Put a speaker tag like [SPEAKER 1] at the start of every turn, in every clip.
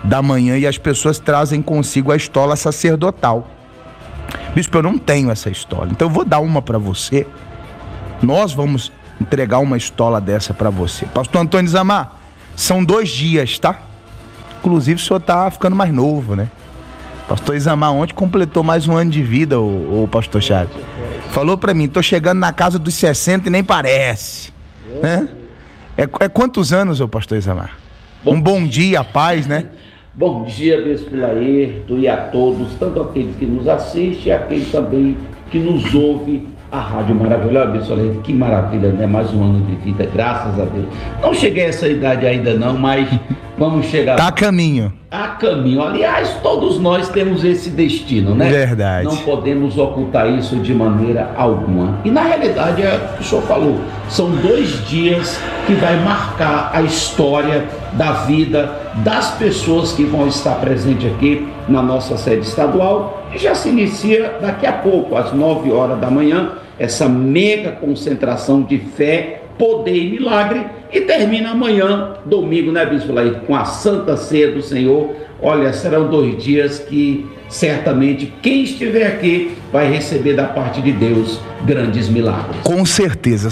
[SPEAKER 1] da manhã e as pessoas trazem consigo a estola sacerdotal. Bispo, eu não tenho essa estola, então eu vou dar uma para você. Nós vamos entregar uma estola dessa para você. Pastor Antônio Zamar, são 2 dias, tá? Inclusive o senhor tá ficando mais novo, né? Pastor Isamar ontem completou mais um ano de vida, o pastor Charles. Falou para mim, tô chegando na casa dos 60 e nem parece, né? É quantos anos, o pastor Isamar? Um bom dia, paz, né?
[SPEAKER 2] Bom dia, Bispo Laerto, e a todos, tanto aqueles que nos assistem e aqueles também que nos ouvem. A Rádio Maravilhosa, Bispo Laerto, que maravilha, né? Mais um ano de vida, graças a Deus. Não cheguei a essa idade ainda não, mas vamos chegar.
[SPEAKER 1] Tá a caminho.
[SPEAKER 2] A caminho. Aliás, todos nós temos esse destino, né?
[SPEAKER 1] Verdade.
[SPEAKER 2] Não podemos ocultar isso de maneira alguma. E na realidade, é o que o senhor falou, são 2 dias que vai marcar a história da vida das pessoas que vão estar presentes aqui na nossa sede estadual. E já se inicia daqui a pouco, às 9 horas da manhã, essa mega concentração de fé, poder e milagre, e termina amanhã, domingo, né, Bispo Laírto, com a Santa Ceia do Senhor. Olha, serão 2 dias que certamente quem estiver aqui vai receber da parte de Deus grandes milagres.
[SPEAKER 1] Com certeza.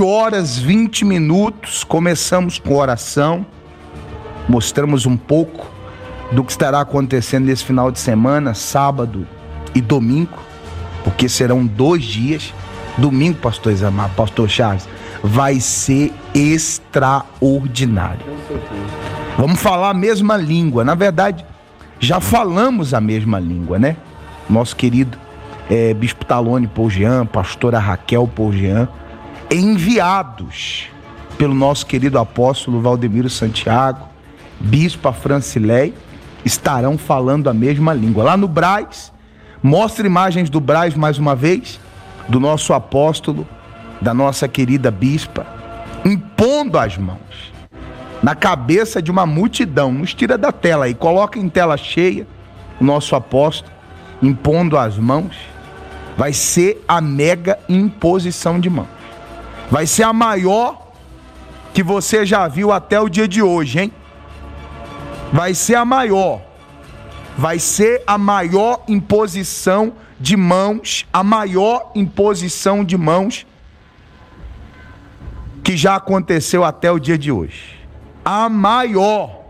[SPEAKER 1] 7h20, começamos com oração, mostramos um pouco do que estará acontecendo nesse final de semana, sábado e domingo, porque serão 2 dias. Domingo, pastor Isamar, pastor Charles, vai ser extraordinário. Vamos falar a mesma língua. Na verdade, já falamos a mesma língua, né? Nosso querido Bispo Talone Pougean, pastora Raquel Pougean, enviados pelo nosso querido apóstolo Valdemiro Santiago, Bispa Francileia, estarão falando a mesma língua. Lá no Brás, mostra imagens do Brás mais uma vez, do nosso apóstolo, da nossa querida bispa, impondo as mãos na cabeça de uma multidão. Nos tira da tela aí, coloca em tela cheia o nosso apóstolo impondo as mãos. Vai ser a mega imposição de mãos. Vai ser a maior que você já viu até o dia de hoje, hein? Vai ser a maior. Vai ser a maior imposição de mãos, a maior imposição de mãos que já aconteceu até o dia de hoje. A maior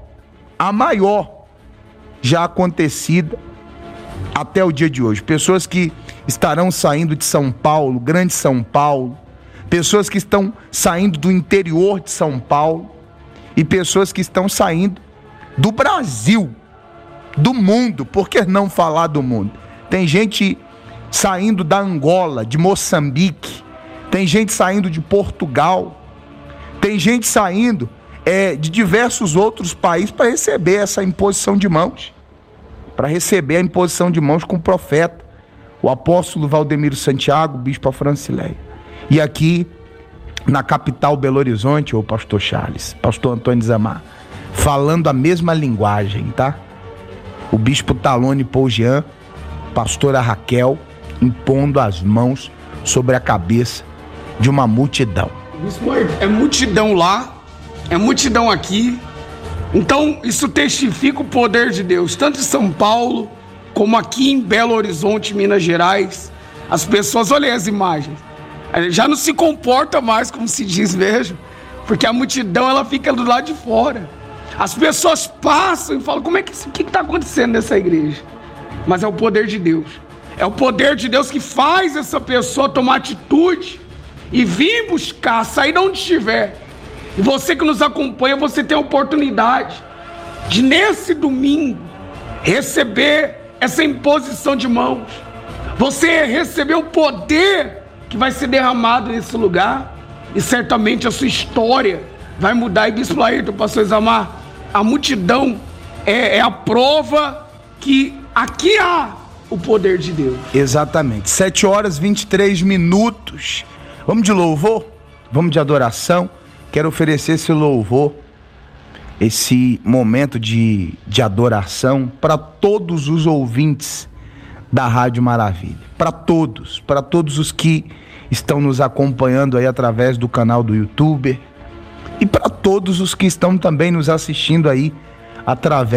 [SPEAKER 1] já acontecida até o dia de hoje. Pessoas que estarão saindo de São Paulo, Grande São Paulo, pessoas que estão saindo do interior de São Paulo e pessoas que estão saindo do Brasil, do mundo. Por que não falar do mundo? Tem gente saindo da Angola, de Moçambique, tem gente saindo de Portugal, tem gente saindo de diversos outros países para receber essa imposição de mãos, para receber a imposição de mãos com o profeta, o apóstolo Valdemiro Santiago, bispo Francileia. E aqui na capital Belo Horizonte, o pastor Charles, pastor Antônio Zamar, falando a mesma linguagem, tá? O bispo Talone Pougean, pastora Raquel, impondo as mãos sobre a cabeça de uma multidão.
[SPEAKER 3] É multidão lá, é multidão aqui. Então isso testifica o poder de Deus, tanto em São Paulo como aqui em Belo Horizonte, Minas Gerais. As pessoas, olhem as imagens, já não se comporta mais como se diz mesmo, porque a multidão ela fica do lado de fora. As pessoas passam e falam, o que está acontecendo nessa igreja? Mas é o poder de Deus. É o poder de Deus que faz essa pessoa tomar atitude e vir buscar, sair de onde estiver. E você que nos acompanha, você tem a oportunidade de nesse domingo receber essa imposição de mãos. Você receber o poder que vai ser derramado nesse lugar. E certamente a sua história vai mudar. E Bispo Laírto, pastor Isamar, a multidão é a prova que aqui há o poder de Deus.
[SPEAKER 1] Exatamente. 7h23. Vamos de louvor? Vamos de adoração? Quero oferecer esse louvor, esse momento de adoração para todos os ouvintes da Rádio Maravilha. Para todos os que estão nos acompanhando aí através do canal do YouTube e para todos os que estão também nos assistindo aí através